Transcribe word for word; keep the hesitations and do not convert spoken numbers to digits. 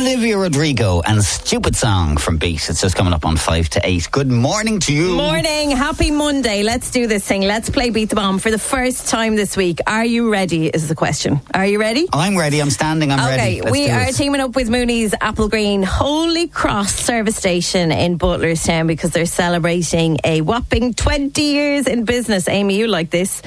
Olivia Rodrigo and Stupid Song from Beat. It's just coming up on five to eight. Good morning to you. Morning. Happy Monday. Let's do this thing. Let's play Beat the Bomb for the first time this week. Are you ready is the question. Are you ready? I'm ready. I'm standing. I'm okay, ready. Okay, we are it. teaming up with Mooney's Apple Green Holy Cross service station in Butlerstown because they're celebrating a whopping twenty years in business. Amy, you like this.